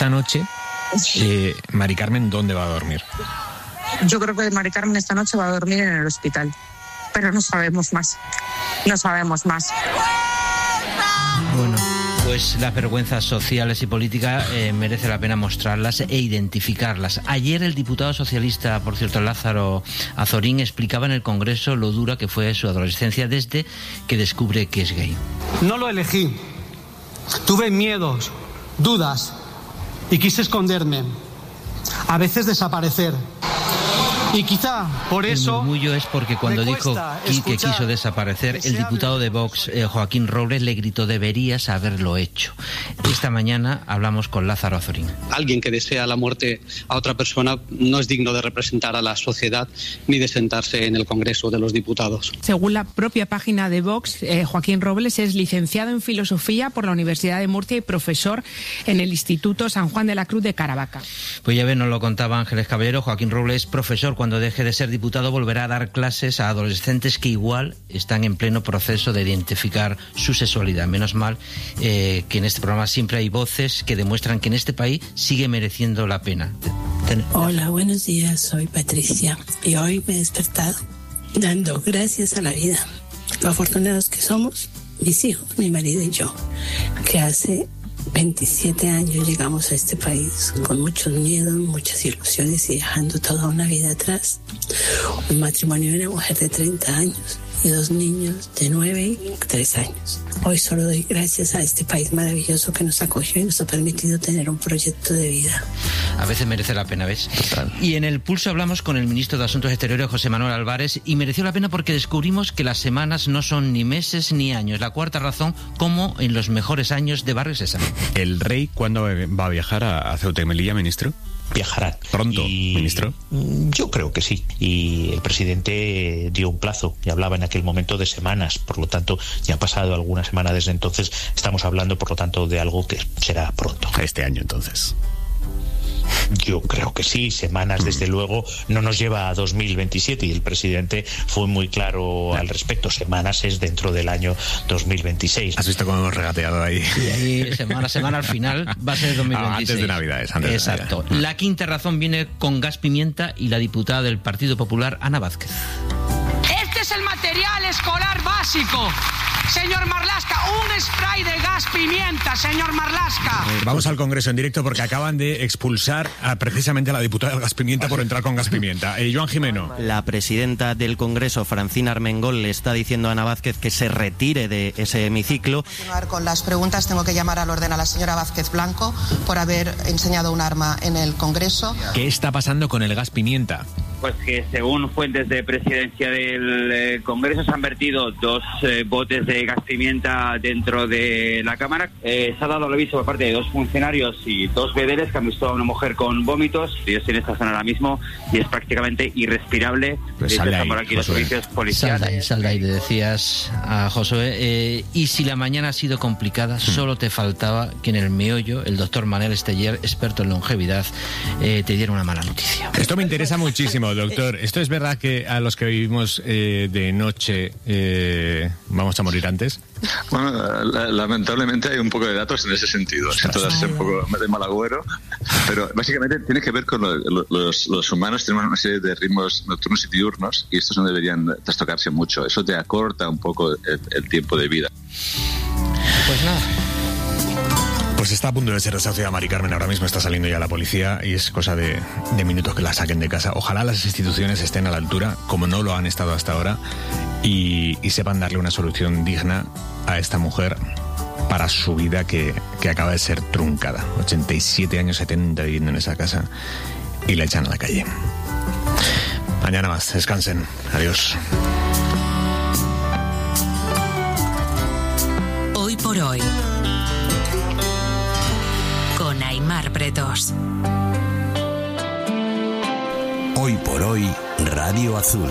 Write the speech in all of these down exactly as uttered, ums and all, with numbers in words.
esta noche, eh, Mari Carmen, ¿dónde va a dormir? Yo creo que Mari Carmen esta noche va a dormir en el hospital, pero no sabemos más, no sabemos más. Bueno, pues las vergüenzas sociales y políticas eh, merece la pena mostrarlas e identificarlas. Ayer el diputado socialista, por cierto, Lázaro Azorín, explicaba en el Congreso lo dura que fue su adolescencia desde que descubre que es gay. No lo elegí. Tuve miedos, dudas y quise esconderme. A veces desaparecer. Y quizá por eso... El murmullo es porque cuando dijo que quiso desaparecer, el diputado de Vox, eh, Joaquín Robles, le gritó: deberías haberlo hecho. Esta mañana hablamos con Lázaro Azorín. Alguien que desea la muerte a otra persona no es digno de representar a la sociedad ni de sentarse en el Congreso de los Diputados. Según la propia página de Vox, eh, Joaquín Robles es licenciado en Filosofía por la Universidad de Murcia y profesor en el Instituto San Juan de la Cruz de Caravaca. Pues ya ven, nos lo contaba Ángeles Caballero. Joaquín Robles, profesor. Cuando deje de ser diputado volverá a dar clases a adolescentes que igual están en pleno proceso de identificar su sexualidad. Menos mal eh, que en este programa siempre hay voces que demuestran que en este país sigue mereciendo la pena. Ten... Hola, buenos días, soy Patricia y hoy me he despertado dando gracias a la vida. Lo afortunados que somos, mis hijos, mi marido y yo, que hace veintisiete años llegamos a este país con muchos miedos, muchas ilusiones y dejando toda una vida atrás. Un matrimonio de una mujer de treinta años y dos niños de nueve y tres años. Hoy solo doy gracias a este país maravilloso que nos acogió y nos ha permitido tener un proyecto de vida. A veces merece la pena, ¿ves? Total. Y en El Pulso hablamos con el ministro de Asuntos Exteriores, José Manuel Álvarez, y mereció la pena porque descubrimos que las semanas no son ni meses ni años. La cuarta razón, como en los mejores años de Barrio Sésamo. ¿El rey cuándo va a viajar a Ceuta y Melilla, ministro? Viajará. ¿Pronto, y, ministro? Yo creo que sí. Y el presidente dio un plazo y hablaba en aquel momento de semanas. Por lo tanto, ya ha pasado alguna semana desde entonces. Estamos hablando, por lo tanto, de algo que será pronto. Este año, entonces. Yo creo que sí, semanas desde luego no nos lleva a dos mil veintisiete y el presidente fue muy claro al respecto. Semanas es dentro del año dos mil veintiséis. ¿Has visto cómo hemos regateado ahí? Y ahí semana a semana al final va a ser dos mil veintiséis. Ah, antes de Navidades. Antes Exacto. De Navidad. La quinta razón viene con gas pimienta y la diputada del Partido Popular, Ana Vázquez. Este es el material escolar básico. Señor Marlaska, un spray de gas pimienta, señor Marlaska. Vamos al Congreso en directo porque acaban de expulsar a, precisamente a la diputada del gas pimienta por entrar con gas pimienta. Eh, Joan Jimeno. La presidenta del Congreso, Francina Armengol, le está diciendo a Ana Vázquez que se retire de ese hemiciclo. Para continuar con las preguntas, tengo que llamar al orden a la señora Vázquez Blanco por haber enseñado un arma en el Congreso. ¿Qué está pasando con el gas pimienta? Pues que según fuentes de presidencia del eh, Congreso se han vertido dos eh, botes de gas pimienta dentro de la Cámara. Eh, se ha dado el aviso por parte de dos funcionarios y dos vedeles que han visto a una mujer con vómitos. Yo estoy en esta zona ahora mismo y es prácticamente irrespirable. Pues sal de ahí, por aquí los servicios policiales. Sal de ahí, sal de ahí, le decías a Josué. Eh, y si la mañana ha sido complicada, solo te faltaba que en el meollo el doctor Manel Esteller, experto en longevidad, eh, te diera una mala noticia. Esto me interesa muchísimo, doctor. ¿Esto es verdad que a los que vivimos eh, de noche eh, vamos a morir antes? Bueno, la, lamentablemente hay un poco de datos en ese sentido. Entonces es un poco de mal agüero. Pero básicamente tiene que ver con lo, lo, los, los humanos tenemos una serie de ritmos nocturnos y diurnos y estos no deberían trastocarse mucho. Eso te acorta un poco el, el tiempo de vida. Pues nada. Pues está a punto de ser desahuciada Mari Carmen, ahora mismo está saliendo ya la policía y es cosa de, de minutos que la saquen de casa. Ojalá las instituciones estén a la altura, como no lo han estado hasta ahora, y, y sepan darle una solución digna a esta mujer para su vida que, que acaba de ser truncada. ochenta y siete años, setenta viviendo en esa casa y la echan a la calle. Mañana más, descansen, adiós. Hoy por hoy, con Aimar Pretos. Hoy por hoy, Radio Azul.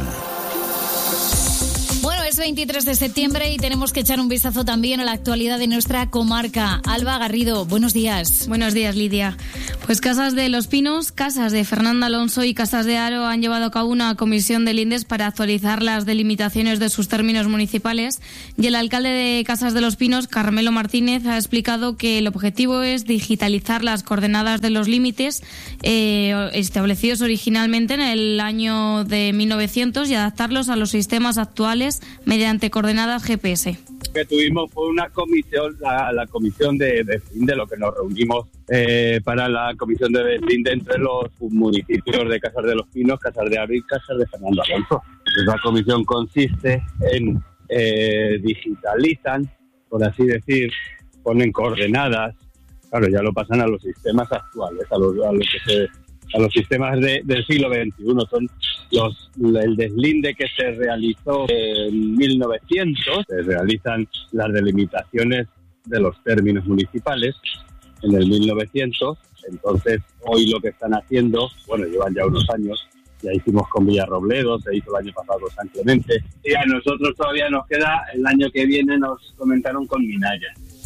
Bueno, es veintitrés de septiembre y tenemos que echar un vistazo también a la actualidad de nuestra comarca. Alba Garrido, buenos días. Buenos días, Lidia. Pues Casas de los Pinos, Casas de Fernando Alonso y Casas de Haro han llevado a cabo una comisión del INDES para actualizar las delimitaciones de sus términos municipales, y el alcalde de Casas de los Pinos, Carmelo Martínez, ha explicado que el objetivo es digitalizar las coordenadas de los límites eh, establecidos originalmente en el año de mil novecientos y adaptarlos a los sistemas actuales mediante coordenadas G P S. Que tuvimos fue una comisión, la, la comisión de, de de lo que nos reunimos eh, para la comisión de deslinde entre los municipios de Casas de los Pinos, Casas de Haro y Casas de Fernando Alonso. Esa comisión consiste en eh, digitalizan, por así decir, ponen coordenadas, claro, ya lo pasan a los sistemas actuales, a los, a los que se a los sistemas de, del siglo veintiuno. Son los el deslinde que se realizó en mil novecientos, se realizan las delimitaciones de los términos municipales en el mil novecientos, entonces hoy lo que están haciendo, bueno, llevan ya unos años, ya hicimos con Villarrobledo, se hizo el año pasado con San Clemente, y a nosotros todavía nos queda, el año que viene nos comentaron con Minaya.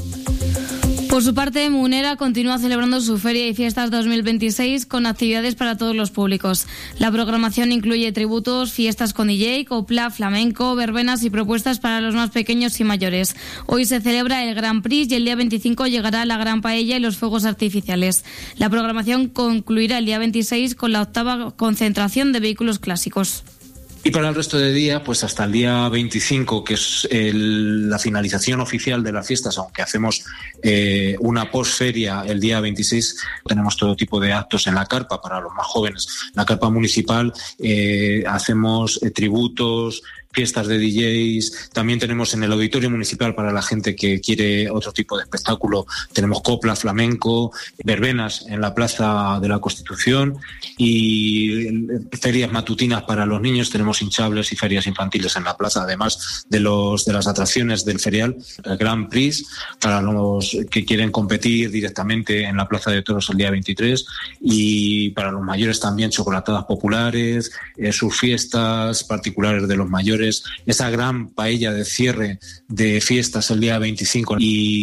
Por su parte, Munera continúa celebrando su Feria y Fiestas dos mil veintiséis con actividades para todos los públicos. La programación incluye tributos, fiestas con D J, copla, flamenco, verbenas y propuestas para los más pequeños y mayores. Hoy se celebra el Grand Prix y el día veinticinco llegará la Gran Paella y los fuegos artificiales. La programación concluirá el día veintiséis con la octava concentración de vehículos clásicos. Y para el resto de día, pues hasta el día veinticinco, que es el, la finalización oficial de las fiestas, aunque hacemos eh, una posferia el día veintiséis, tenemos todo tipo de actos en la carpa para los más jóvenes. En la carpa municipal eh, hacemos eh, tributos, fiestas de D Js, también tenemos en el auditorio municipal para la gente que quiere otro tipo de espectáculo, tenemos copla, flamenco, verbenas en la Plaza de la Constitución y ferias matutinas para los niños, tenemos hinchables y ferias infantiles en la plaza, además de los de las atracciones del ferial, el Grand Prix para los que quieren competir directamente en la Plaza de Toros el día veintitrés, y para los mayores también chocolatadas populares, eh, sus fiestas particulares de los mayores, esa gran paella de cierre de fiestas el día veinticinco,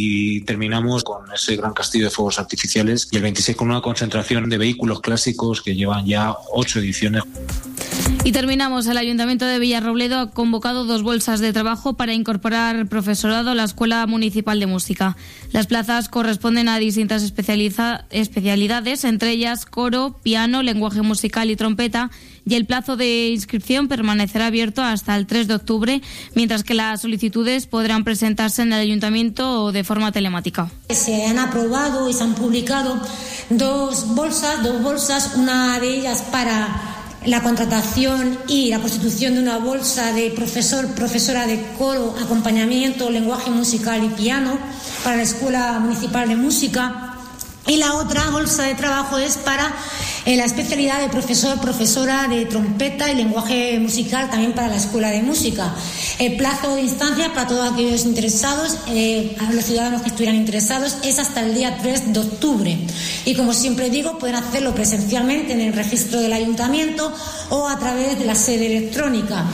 y terminamos con ese gran castillo de fuegos artificiales y el veintiséis con una concentración de vehículos clásicos que llevan ya ocho ediciones. Y terminamos. El Ayuntamiento de Villarrobledo ha convocado dos bolsas de trabajo para incorporar profesorado a la Escuela Municipal de Música. Las plazas corresponden a distintas especializa- especialidades, entre ellas coro, piano, lenguaje musical y trompeta, y el plazo de inscripción permanecerá abierto hasta el tres de octubre, mientras que las solicitudes podrán presentarse en el Ayuntamiento o de forma telemática. Se han aprobado y se han publicado dos bolsas, dos bolsas, una de ellas para la contratación y la constitución de una bolsa de profesor, profesora de coro, acompañamiento, lenguaje musical y piano para la Escuela Municipal de Música. Y la otra bolsa de trabajo es para eh, la especialidad de profesor, profesora de trompeta y lenguaje musical, también para la Escuela de Música. El plazo de instancia para todos aquellos interesados, eh, a los ciudadanos que estuvieran interesados, es hasta el día tres de octubre. Y como siempre digo, pueden hacerlo presencialmente en el registro del ayuntamiento o a través de la sede electrónica.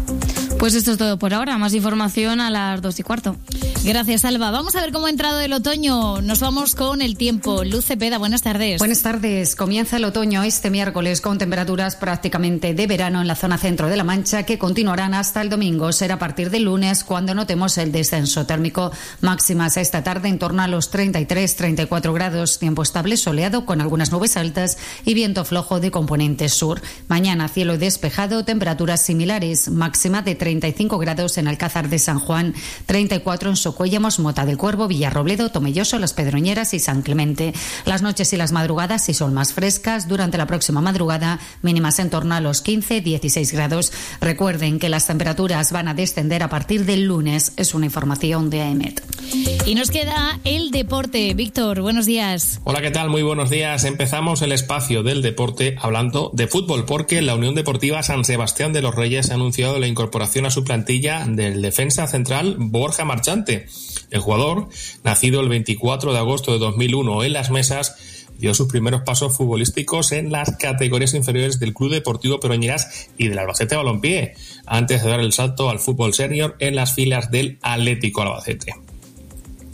Pues esto es todo por ahora. Más información a las dos y cuarto. Gracias, Alba. Vamos a ver cómo ha entrado el otoño. Nos vamos con el tiempo. Luz Cepeda, buenas tardes. Buenas tardes. Comienza el otoño este miércoles con temperaturas prácticamente de verano en la zona centro de La Mancha, que continuarán hasta el domingo. Será a partir del lunes cuando notemos el descenso térmico. Máximas esta tarde en torno a los treinta y tres, treinta y cuatro grados. Tiempo estable soleado con algunas nubes altas y viento flojo de componente sur. Mañana cielo despejado, temperaturas similares. Máxima de treinta y cinco grados en Alcázar de San Juan, treinta y cuatro en Socuéllamos, Mota del Cuervo, Villarrobledo, Tomelloso, Las Pedroñeras y San Clemente. Las noches y las madrugadas sí son más frescas. Durante la próxima madrugada, mínimas en torno a los quince, dieciséis grados. Recuerden que las temperaturas van a descender a partir del lunes. Es una información de AEMET. Y nos queda el deporte. Víctor, buenos días. Hola, ¿qué tal? Muy buenos días. Empezamos el espacio del deporte hablando de fútbol, porque la Unión Deportiva San Sebastián de los Reyes ha anunciado la incorporación a su plantilla del defensa central Borja Marchante. El jugador, nacido el veinticuatro de agosto de dos mil uno en Las Mesas, dio sus primeros pasos futbolísticos en las categorías inferiores del Club Deportivo Peroñeras y del Albacete Balompié, antes de dar el salto al fútbol senior en las filas del Atlético Albacete.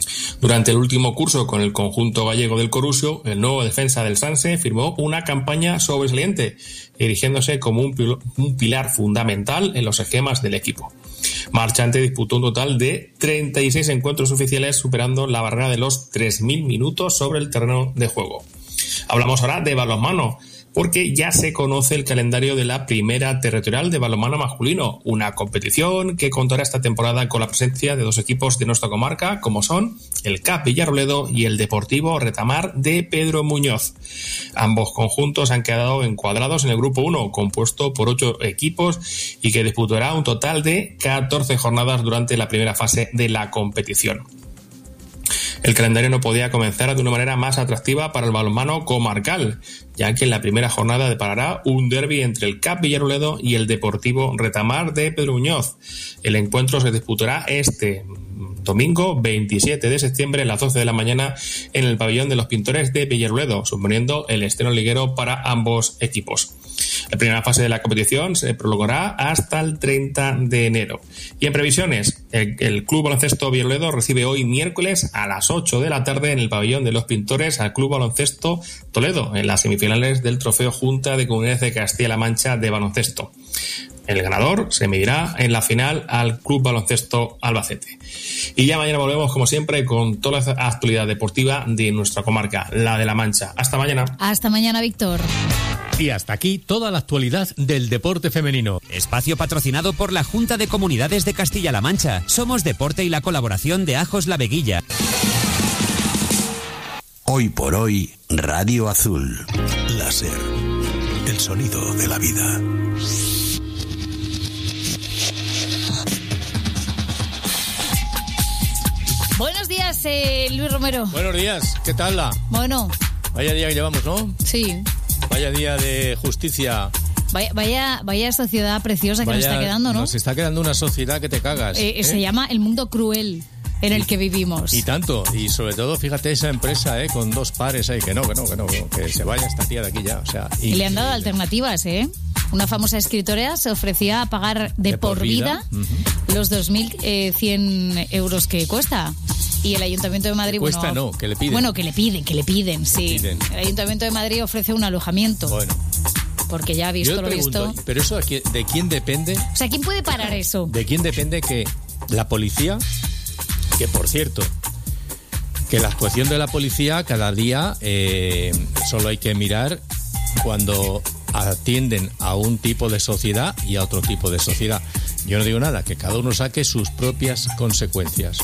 Durante el último curso con el conjunto gallego del Corusio, el nuevo defensa del Sanse firmó una campaña sobresaliente, erigiéndose como un, pil- un pilar fundamental en los esquemas del equipo. Marchante disputó un total de treinta y seis encuentros oficiales, superando la barrera de los tres mil minutos sobre el terreno de juego. Hablamos ahora de balonmano, porque ya se conoce el calendario de la Primera Territorial de balonmano masculino, una competición que contará esta temporada con la presencia de dos equipos de nuestra comarca, como son el C A P Villarroledo y el Deportivo Retamar de Pedro Muñoz. Ambos conjuntos han quedado encuadrados en el Grupo uno, compuesto por ocho equipos y que disputará un total de catorce jornadas durante la primera fase de la competición. El calendario no podía comenzar de una manera más atractiva para el balonmano comarcal, ya que en la primera jornada deparará un derbi entre el C A P Villarroledo y el Deportivo Retamar de Pedro Muñoz. El encuentro se disputará este domingo veintisiete de septiembre a las doce de la mañana en el pabellón de los Pintores de Villarroledo, suponiendo el estreno liguero para ambos equipos. La primera fase de la competición se prolongará hasta el treinta de enero. Y en previsiones, el, el Club Baloncesto Villarroledo recibe hoy miércoles a las ocho de la tarde en el pabellón de los Pintores al Club Baloncesto Toledo, en las semifinales del Trofeo Junta de Comunidades de Castilla-La Mancha de baloncesto. El ganador se medirá en la final al Club Baloncesto Albacete. Y ya mañana volvemos, como siempre, con toda la actualidad deportiva de nuestra comarca, la de La Mancha. Hasta mañana. Hasta mañana, Víctor. Y hasta aquí toda la actualidad del deporte femenino. Espacio patrocinado por la Junta de Comunidades de Castilla-La Mancha. Somos Deporte y la colaboración de Ajos La Veguilla. Hoy por hoy, Radio Azul. Láser. El sonido de la vida. Buenos días, eh, Luis Romero. Buenos días, ¿qué tal? La? Bueno. Vaya día que llevamos, ¿no? Sí. Vaya día de justicia. Vaya, vaya, vaya sociedad preciosa que Vaya, nos está quedando, ¿no? Nos está quedando una sociedad que te cagas. Eh, ¿eh? Se llama el mundo cruel en el que vivimos. Y tanto, y sobre todo, fíjate esa empresa, ¿eh? Con dos pares ahí, que no, que no, que no, que se vaya esta tía de aquí ya, o sea... Y, y le han dado alternativas, ¿eh? Una famosa escritora se ofrecía a pagar de, de por, por vida, vida uh-huh. los dos mil cien euros que cuesta. Y el Ayuntamiento de Madrid... Cuesta bueno, no, que le piden. Bueno, que le piden, que le piden, sí. Piden. El Ayuntamiento de Madrid ofrece un alojamiento. Bueno. Porque ya ha visto Yo lo pregunto, visto. ¿pero eso de quién depende? O sea, ¿quién puede parar eso? ¿De quién depende que la policía, que por cierto, que la actuación de la policía cada día eh, solo hay que mirar cuando atienden a un tipo de sociedad y a otro tipo de sociedad? Yo no digo nada, que cada uno saque sus propias consecuencias.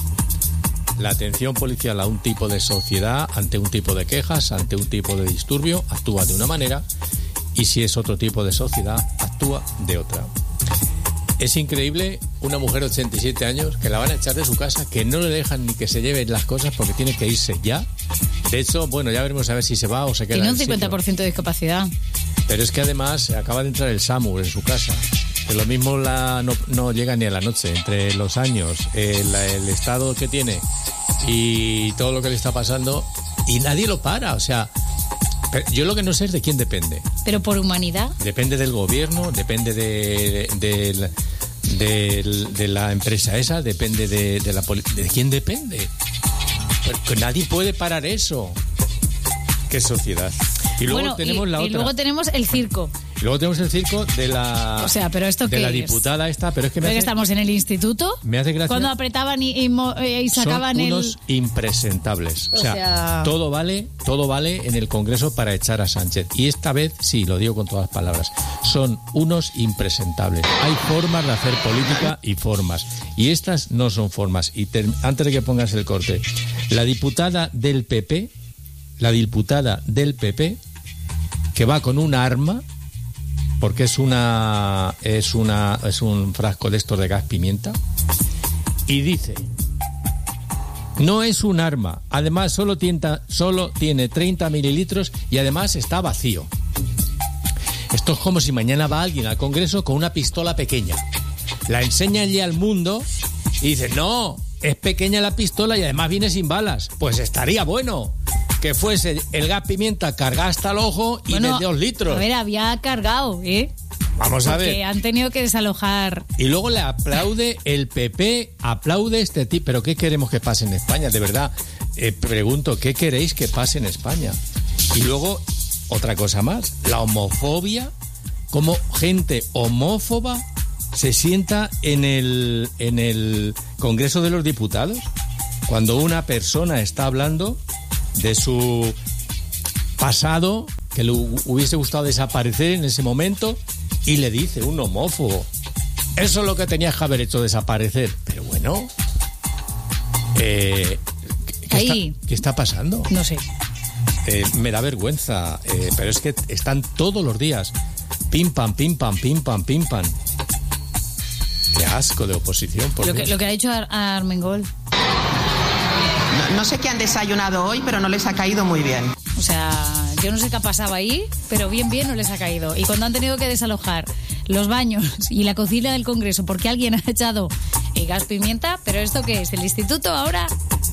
La atención policial a un tipo de sociedad, ante un tipo de quejas, ante un tipo de disturbio, actúa de una manera, y si es otro tipo de sociedad, actúa de otra. Es increíble una mujer de ochenta y siete años que la van a echar de su casa, que no le dejan ni que se lleve las cosas porque tiene que irse ya. De hecho, bueno, ya veremos a ver si se va o se queda. Tiene un en el cincuenta por ciento sitio. de discapacidad. Pero es que además acaba de entrar el SAMU en su casa. Que lo mismo la, no, no llega ni a la noche. Entre los años, el, el estado que tiene y todo lo que le está pasando, y nadie lo para, o sea... Pero yo lo que no sé es de quién depende. ¿Pero por humanidad? Depende del gobierno, depende de, de, de, de, de la empresa esa, depende de, de la policía. ¿De quién depende? Porque nadie puede parar eso. ¿Qué sociedad? Y luego bueno, tenemos y, la y otra. luego tenemos el circo. Y luego tenemos el circo de la... O sea, pero esto de qué la es? diputada esta, pero es que me ¿Pero hace, que estamos en el instituto? me hace gracia. Cuando apretaban y, y, mo- y sacaban Son el... unos impresentables. O, O sea, sea- todo vale, todo vale en el Congreso para echar a Sánchez. Y esta vez, sí, lo digo con todas las palabras, son unos impresentables. Hay formas de hacer política y formas. Y estas no son formas. Y ter- antes de que pongas el corte, la diputada del P P, la diputada del P P, que va con un arma, porque es una es una es un frasco de estos de gas pimienta, y dice: no es un arma, además solo tiene, solo tiene treinta mililitros y además está vacío. Esto es como si mañana va alguien al Congreso con una pistola pequeña, la enseña allí al mundo y dice: no, es pequeña la pistola y además viene sin balas. Pues estaría bueno que fuese el gas pimienta cargado hasta el ojo y Bueno, de dos litros. A ver, había cargado, ¿eh? Vamos a ver. Porque han tenido que desalojar. Y luego le aplaude el P P, aplaude este tipo. ¿Pero qué queremos que pase en España? De verdad, eh, pregunto, ¿qué queréis que pase en España? Y luego, otra cosa más, la homofobia, como gente homófoba se sienta en el, en el Congreso de los Diputados cuando una persona está hablando de su pasado, que le hubiese gustado desaparecer en ese momento, y le dice un homófobo: eso es lo que tenías que haber hecho, desaparecer. Pero bueno, eh, ¿qué, Ahí. está, ¿qué está pasando? No sé. Eh, me da vergüenza, eh, pero es que están todos los días. Pim, pam, pim, pam, pim, pam, pim, pam. Qué asco de oposición. Por Lo que, Dios. lo que ha dicho Ar- Armengol. No, no sé qué han desayunado hoy, pero no les ha caído muy bien. O sea, yo no sé qué pasaba ahí, pero bien, bien no les ha caído. Y cuando han tenido que desalojar los baños y la cocina del Congreso porque alguien ha echado eh, gas pimienta, ¿pero esto qué es? ¿El instituto ahora?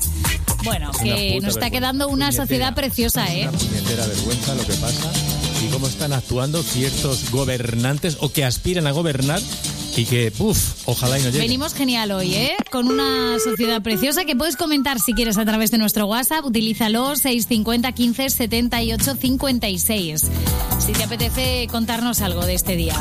Bueno, Es que una puta nos está vergüenza, quedando una puñetera. sociedad preciosa, ¿eh? Es una puñetera vergüenza lo que pasa y cómo están actuando ciertos gobernantes o que aspiran a gobernar y que, uff, ojalá y no lleguen. Venimos genial hoy, ¿eh? Con una sociedad preciosa que puedes comentar si quieres a través de nuestro WhatsApp. Utilízalo, seis cinco cero, quince, setenta y ocho, cincuenta y seis. Si te apetece contarnos algo de este día.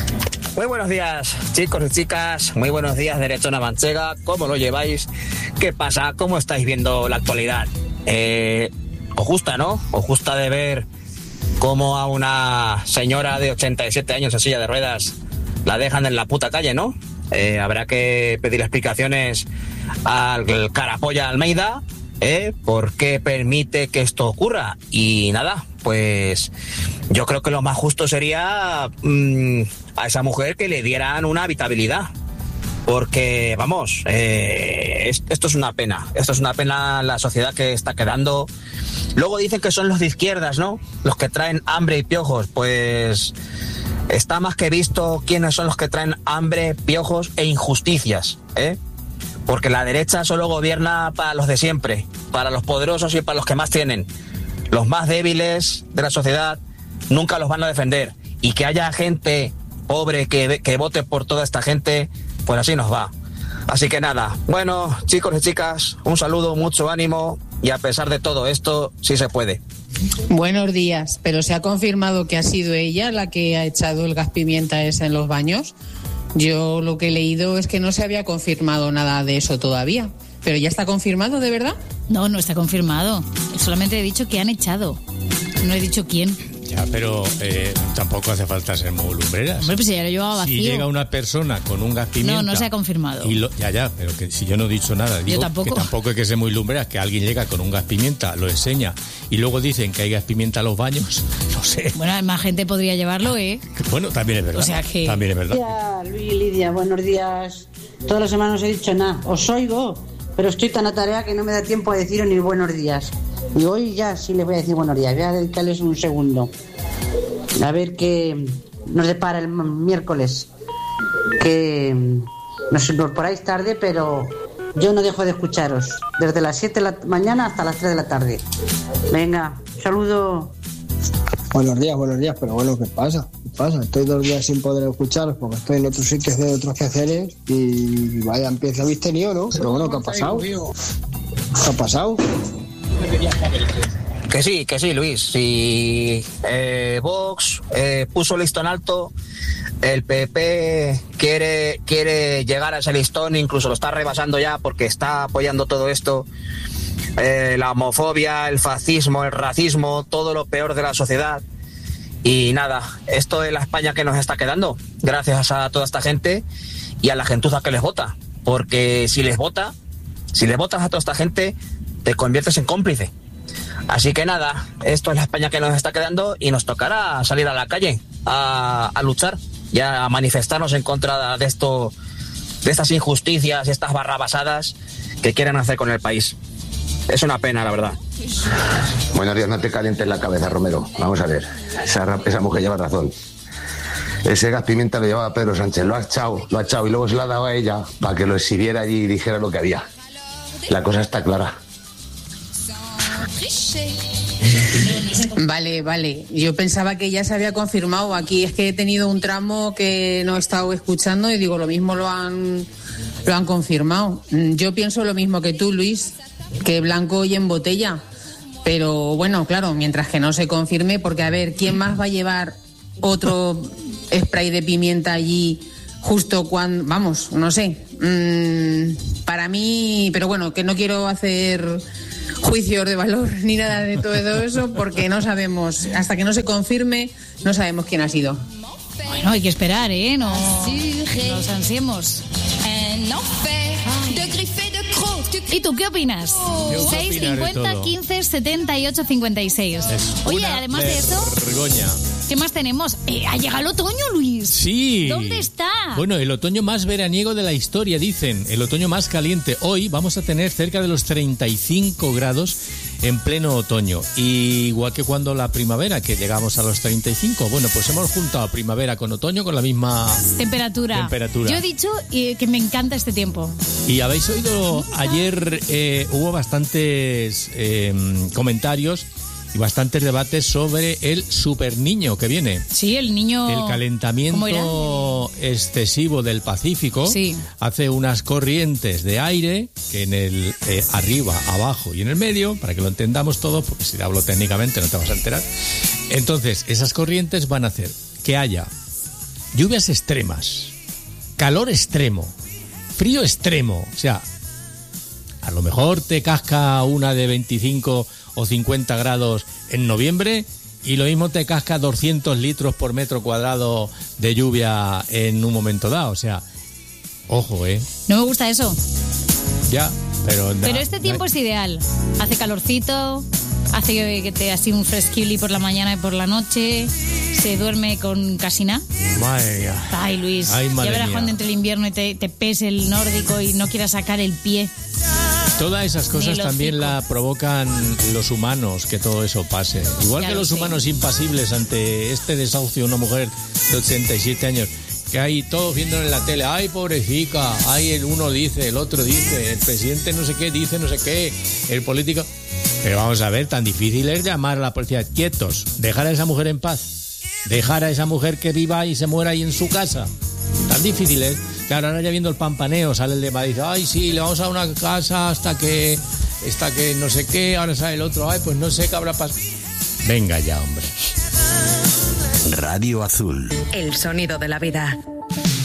Muy buenos días, chicos y chicas. Muy buenos días, Derechona Manchega. ¿Cómo lo lleváis? ¿Qué pasa? ¿Cómo estáis viendo la actualidad? Eh, os gusta, ¿no? Os gusta de ver cómo a una señora de ochenta y siete años en silla de ruedas la dejan en la puta calle, ¿no? Eh, habrá que pedir explicaciones al Carapolla Almeida, ¿eh? ¿Por qué permite que esto ocurra? Y nada, pues yo creo que lo más justo sería mmm, a esa mujer que le dieran una habitabilidad. Porque, vamos, eh, esto es una pena. Esto es una pena la sociedad que está quedando. Luego dicen que son los de izquierdas, ¿no? Los que traen hambre y piojos. Pues está más que visto quiénes son los que traen hambre, piojos e injusticias, ¿eh? Porque la derecha solo gobierna para los de siempre, para los poderosos y para los que más tienen. Los más débiles de la sociedad nunca los van a defender. Y que haya gente pobre que, que vote por toda esta gente, pues así nos va. Así que nada, bueno, chicos y chicas, un saludo, mucho ánimo, y a pesar de todo esto, sí se puede. Buenos días, pero ¿se ha confirmado que ha sido ella la que ha echado el gas pimienta ese en los baños? Yo lo que he leído es que no se había confirmado nada de eso todavía. ¿Pero ya está confirmado, de verdad? No, no está confirmado. Solamente he dicho que han echado. No he dicho quién. Ya, pero eh, tampoco hace falta ser muy lumbreras. Hombre, pues ya lo llevaba vacío. Si llega una persona con un gas pimienta... No, no se ha confirmado. Y lo, ya, ya, pero que si yo no he dicho nada. Digo Yo tampoco. que tampoco hay que ser muy lumbreras, que alguien llega con un gas pimienta, lo enseña, y luego dicen que hay gas pimienta en los baños, no sé. Bueno, más gente podría llevarlo, ¿eh? Bueno, también es verdad. O sea que... También es verdad. Buenos días, Luis y Lidia, buenos días. Todas las semanas no os he dicho nada. Os oigo, pero estoy tan atareada que no me da tiempo a deciros ni buenos días. Y hoy ya sí les voy a decir buenos días. Voy a dedicarles un segundo. A ver qué nos depara el miércoles. Que nos incorporáis tarde, pero yo no dejo de escucharos. Desde las siete de la mañana hasta las tres de la tarde. Venga, saludo. Buenos días, buenos días, pero bueno, ¿qué pasa? ¿Qué pasa? Estoy dos días sin poder escucharos porque estoy en otros sitios de otros quehaceres y vaya, empieza habéis tenido, ¿no? Pero bueno, ¿qué ha pasado? ¿Qué ha pasado? Que sí, que sí, Luis. Si eh, Vox eh, puso listón alto, el P P quiere, quiere llegar a ese listón, incluso lo está rebasando ya porque está apoyando todo esto. Eh, la homofobia, el fascismo, el racismo, todo lo peor de la sociedad. Y nada, esto es la España que nos está quedando, gracias a toda esta gente y a la gentuza que les vota. Porque si les vota, si les votas a toda esta gente, te conviertes en cómplice. Así que nada, esto es la España que nos está quedando y nos tocará salir a la calle a, a luchar y a manifestarnos en contra de esto, de estas injusticias y estas barrabasadas que quieren hacer con el país. Es una pena, la verdad. Buenos días, no te calientes la cabeza, Romero. Vamos a ver, esa, esa mujer lleva razón. Ese gas pimienta lo llevaba Pedro Sánchez, lo ha echado, lo ha echado y luego se lo ha dado a ella para que lo exhibiera allí y dijera lo que había. La cosa está clara. Vale, vale. Yo pensaba que ya se había confirmado. Aquí es que he tenido un tramo que no he estado escuchando y digo, lo mismo lo han, lo han confirmado. Yo pienso lo mismo que tú, Luis. que blanco y en botella. Pero bueno, claro, mientras que no se confirme, porque a ver, ¿quién más va a llevar otro spray de pimienta allí justo cuando, vamos, no sé, mm, para mí, pero bueno, que no quiero hacer juicios de valor ni nada de todo eso, porque no sabemos, hasta que no se confirme, no sabemos quién ha sido. Bueno, hay que esperar, ¿eh? No nos ansiemos. ¿Y tú qué opinas? seis cincuenta quince setenta y ocho cincuenta y seis. Oye, además de eso, vergüenza. ¿Qué más tenemos? Eh, ha llegado el otoño, Luis. Sí. ¿Dónde está? Bueno, el otoño más veraniego de la historia, dicen. El otoño más caliente. Hoy vamos a tener cerca de los treinta y cinco grados en pleno otoño. Y igual que cuando la primavera, que llegamos a los treinta y cinco. Bueno, pues hemos juntado primavera con otoño con la misma temperatura. temperatura. Yo he dicho eh, que me encanta este tiempo. Y habéis oído, ayer eh, hubo bastantes eh, comentarios y bastantes debates sobre el super niño que viene. Sí, el niño. El calentamiento excesivo del Pacífico sí. hace unas corrientes de aire que en el eh, arriba, abajo y en el medio, para que lo entendamos todo, porque si te hablo técnicamente no te vas a enterar. Entonces, esas corrientes van a hacer que haya lluvias extremas, calor extremo, frío extremo. O sea, a lo mejor te casca una de veinticinco o cincuenta grados en noviembre y lo mismo te casca doscientos litros por metro cuadrado de lluvia en un momento dado. O sea, ojo, ¿eh? No me gusta eso. Ya, pero... Pero este tiempo es ideal. Hace calorcito, hace que te así un fresquili por la mañana y por la noche, se duerme con casi nada. Madre mía. Ay, Luis, Ay, ya madre verás mía. cuando entre el invierno y te, te pese el nórdico y no quieras sacar el pie. Todas esas cosas también la provocan los humanos, que todo eso pase. Igual Ya que lo los sé. humanos impasibles ante este desahucio de una mujer de ochenta y siete años, que hay todos viendo en la tele, ay, pobrecita, ay, el uno dice, el otro dice, el presidente no sé qué dice, no sé qué, el político... Pero vamos a ver, tan difícil es llamar a la policía, quietos, dejar a esa mujer en paz, dejar a esa mujer que viva y se muera ahí en su casa. Tan difícil es. Claro, ahora ya viendo el pampaneo, sale el de Madrid, ay, sí, le vamos a una casa hasta que, hasta que no sé qué, ahora sale el otro, ay, pues no sé qué habrá pasado. Venga ya, hombre. Radio Azul. El sonido de la vida.